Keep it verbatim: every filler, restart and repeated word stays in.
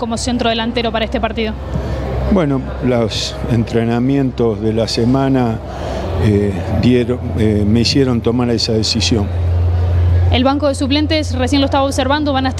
como centro delantero para este partido? Bueno, los entrenamientos de la semana eh, dieron, eh, me hicieron tomar esa decisión. El banco de suplentes, recién lo estaba observando, van a estar